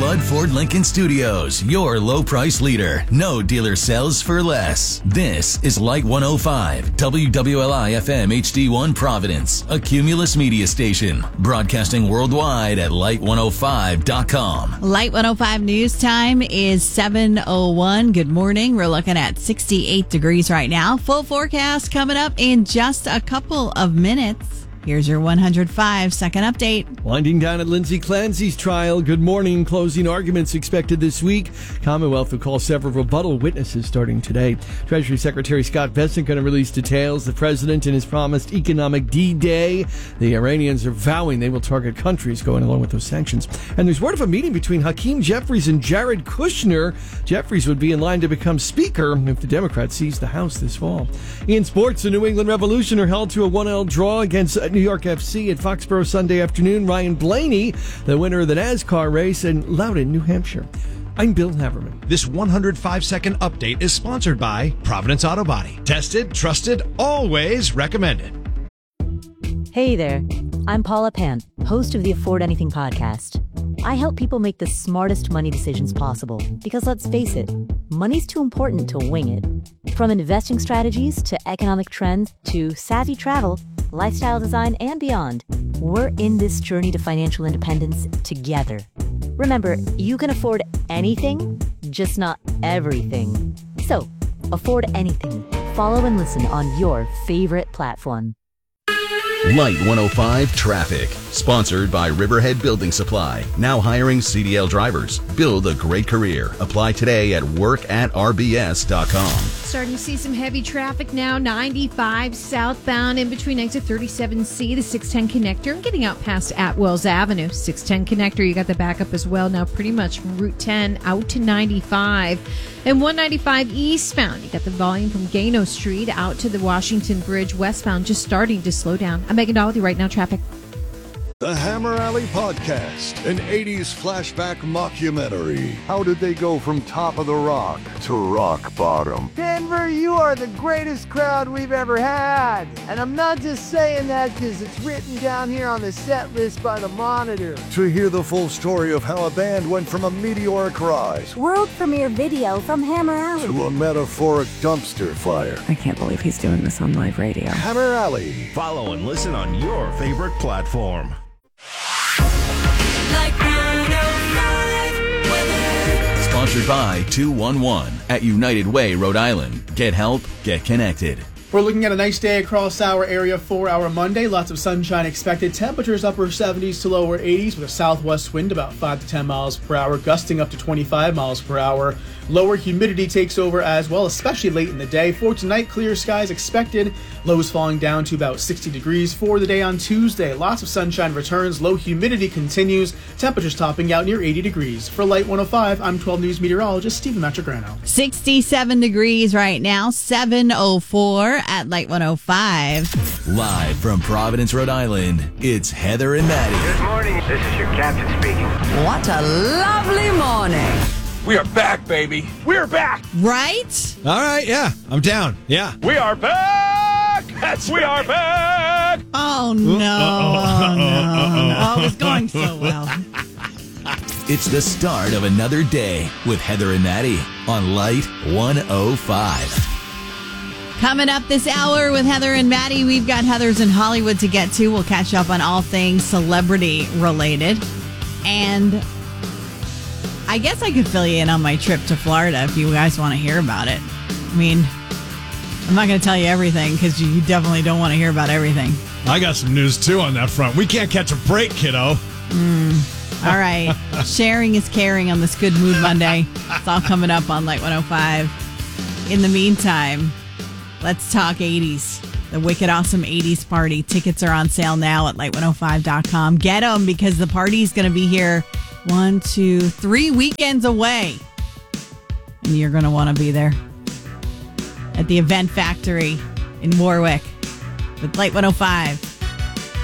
Flood Ford Lincoln Studios, your low price leader. No dealer sells for less. This is Light 105, WWLI FM HD1 Providence, a Cumulus media station, broadcasting worldwide at light105.com. Light 105 news time is 7:01. Good morning. We're looking at 68 degrees right now. Full forecast coming up in just a couple of minutes. Here's your 105-second update. Winding down at Lindsay Clancy's trial. Good morning. Closing arguments expected this week. Commonwealth will call several rebuttal witnesses starting today. Treasury Secretary Scott Bessent going to release details. The president and his promised economic D-Day. The Iranians are vowing they will target countries going along with those sanctions. And there's word of a meeting between Hakeem Jeffries and Jared Kushner. Jeffries would be in line to become Speaker if the Democrats seize the House this fall. In sports, the New England Revolution are held to a 1-1 draw against New York FC at Foxborough Sunday afternoon. Ryan Blaney, the winner of the NASCAR race in Loudon, New Hampshire. I'm Bill Haverman. This 105-second update is sponsored by Providence Auto Body. Tested, trusted, always recommended. Hey there, I'm Paula Pant, host of the Afford Anything podcast. I help people make the smartest money decisions possible because, let's face it, money's too important to wing it. From investing strategies to economic trends to savvy travel, lifestyle design, and beyond, we're in this journey to financial independence together. Remember, you can afford anything, just not everything. So, afford anything. Follow and listen on your favorite platform. Light 105 Traffic, sponsored by Riverhead Building Supply. Now hiring CDL drivers. Build a great career. Apply today at workatrbs.com. Starting to see some heavy traffic now. 95 southbound in between exit 37C, the 610 connector, and getting out past Atwells Avenue. 610 connector, you got the backup as well. Now pretty much from Route 10 out to 95. And 195 eastbound, you got the volume from Gano Street out to the Washington Bridge westbound, just starting to slow down. I'm Megan Dahl with you right now, traffic. The Hammer Alley Podcast, an 80s flashback mockumentary. How did they go from top of the rock to rock bottom? Denver, you are the greatest crowd we've ever had. And I'm not just saying that because it's written down here on the set list by the Monitor. To hear the full story of how a band went from a meteoric rise, world premiere video from Hammer Alley, to a metaphoric dumpster fire. I can't believe he's doing this on live radio. Hammer Alley. Follow and listen on your favorite platform. Like 105 weather. Sponsored by 211 at United Way, Rhode Island. Get help, get connected. We're looking at a nice day across our area for our Monday. Lots of sunshine expected. Temperatures upper 70s to lower 80s with a southwest wind about 5 to 10 miles per hour, gusting up to 25 miles per hour. Lower humidity takes over as well, especially late in the day. For tonight, clear skies expected. Lows falling down to about 60 degrees for the day on Tuesday. Lots of sunshine returns. Low humidity continues. Temperatures topping out near 80 degrees. For Light 105, I'm 12 News meteorologist Stephen Matrograno. 67 degrees right now, 7:04 at Light 105. Live from Providence, Rhode Island, it's Heather and Maddie. Good morning. This is your captain speaking. What a lovely morning. We are back, baby. We're back. Right? All right, yeah. I'm down. Yeah. We are back. We are back. Oh, no. No. It was going so well. It's the start of another day with Heather and Maddie on Light 105. Coming up this hour with Heather and Maddie, we've got Heather's in Hollywood to get to. We'll catch up on all things celebrity related. And I guess I could fill you in on my trip to Florida if you guys want to hear about it. I mean, I'm not going to tell you everything because you definitely don't want to hear about everything. I got some news, too, on that front. We can't catch a break, kiddo. All right. Sharing is caring on this Good Mood Monday. It's all coming up on Light 105. In the meantime, let's talk 80s. The Wicked Awesome 80s party. Tickets are on sale now at light105.com. Get them because the party's going to be here 1, 2, 3 weekends away. And you're going to want to be there at the Event Factory in Warwick with Light 105.